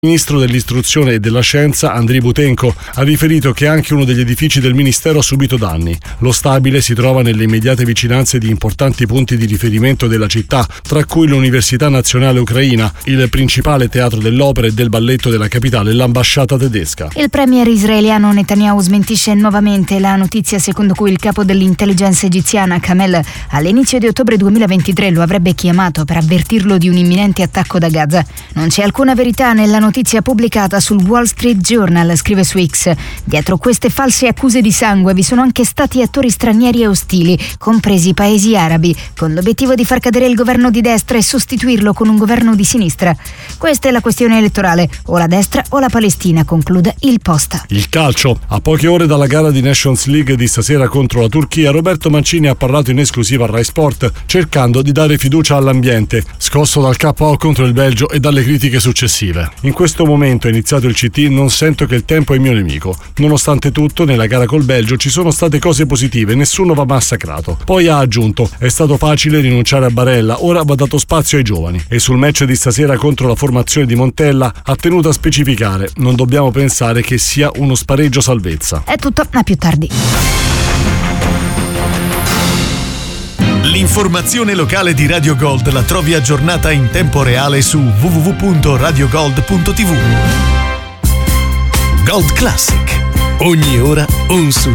Il ministro dell'istruzione e della scienza, Andriy Butenko, ha riferito che anche uno degli edifici del ministero ha subito danni. Lo stabile si trova nelle immediate vicinanze di importanti punti di riferimento della città, tra cui l'Università Nazionale Ucraina, il principale teatro dell'opera e del balletto della capitale e l'ambasciata tedesca. Il premier israeliano Netanyahu smentisce nuovamente la notizia secondo cui il capo dell'intelligence egiziana Kamel all'inizio di ottobre 2023 lo avrebbe chiamato per avvertirlo di un imminente attacco da Gaza. Non c'è alcuna verità nella notizia pubblicata sul Wall Street Journal, scrive su X. Dietro queste false accuse di sangue vi sono anche stati attori stranieri e ostili, compresi i paesi arabi, con l'obiettivo di far cadere il governo di destra e sostituirlo con un governo di sinistra. Questa è la questione elettorale, o la destra o la Palestina, conclude il Post. Il calcio. A poche ore dalla gara di Nations League di stasera contro la Turchia, Roberto Mancini ha parlato in esclusiva a Rai Sport, cercando di dare fiducia all'ambiente, scosso dal KO contro il Belgio e dalle critiche successive. In questo momento, è iniziato il CT, non sento che il tempo è mio nemico. Nonostante tutto, nella gara col Belgio ci sono state cose positive, nessuno va massacrato. Poi ha aggiunto: è stato facile rinunciare a Barella, ora va dato spazio ai giovani. E sul match di stasera contro la formazione di Montella ha tenuto a specificare: non dobbiamo pensare che sia uno spareggio salvezza. È tutto, a più tardi. L'informazione locale di Radio Gold la trovi aggiornata in tempo reale su www.radiogold.tv. Gold Classic. Ogni ora un